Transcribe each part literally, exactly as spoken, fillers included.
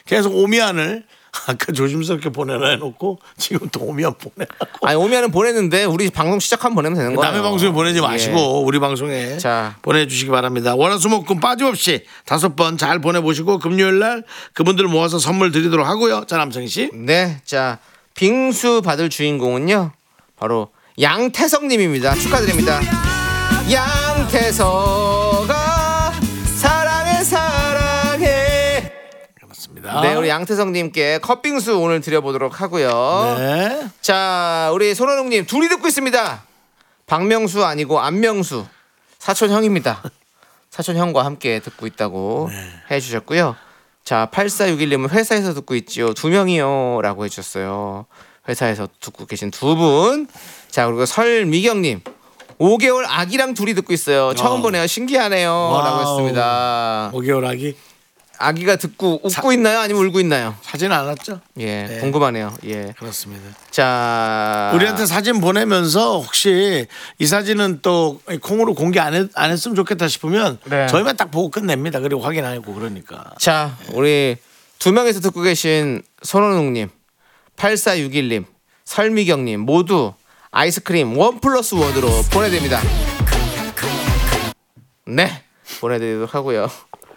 계속 오미안을 아까 조심스럽게 보내라 해놓고 지금 또 오미안 보내라고. 아니 오미안은 보냈는데 우리 방송 시작하면 보내면 되는 거예요. 남의 방송에 보내지 마시고 예. 우리 방송에 자. 보내주시기 바랍니다. 월화수목금 빠짐없이 다섯 번 잘 보내보시고 금요일 날 그분들 모아서 선물 드리도록 하고요. 자, 남성희 씨. 네, 자 빙수 받을 주인공은요 바로 양태석님입니다. 축하드립니다. 양태석아 사랑해 사랑해. 맞습니다. 네, 우리 양태석님께 컵빙수 오늘 드려보도록 하고요. 네. 자, 우리 손원웅님 둘이 듣고 있습니다. 박명수 아니고 안명수 사촌 형입니다. 사촌 형과 함께 듣고 있다고 네. 해주셨고요. 자, 팔사육일님은 회사에서 듣고 있지요. 두 명이요. 라고 해주셨어요. 회사에서 듣고 계신 두 분. 자, 그리고 설미경님 오 개월 아기랑 둘이 듣고 있어요. 처음 어. 보네요. 신기하네요. 와우. 라고 했습니다. 오 개월 아기. 아기가 듣고 웃고 사- 있나요? 아니면 울고 있나요? 사진 안 왔죠? 예, 네. 궁금하네요. 예. 그렇습니다. 자, 우리한테 사진 보내면서 혹시 이 사진은 또 콩으로 공개 안, 했, 안 했으면 좋겠다 싶으면 네. 저희만 딱 보고 끝냅니다. 그리고 확인하고 그러니까. 자, 우리 두 명에서 듣고 계신 손원웅님, 팔사육일님, 설미경님 모두 아이스크림 원 플러스 원으로 보내드립니다. 네, 보내드리도록 하고요.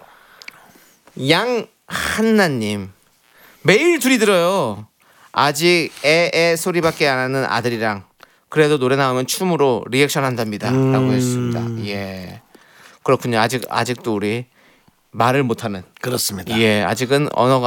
양한나님 매일 둘이 들어요. 아직 에에 소리밖에 안 하는 아들이랑 그래도 노래 나오면 춤으로 리액션 한답니다. 음. 라고 했습니다. 예, 그렇군요. 아직 아직도 우리 말을 못하는 그렇습니다. 예, 아직은 언어가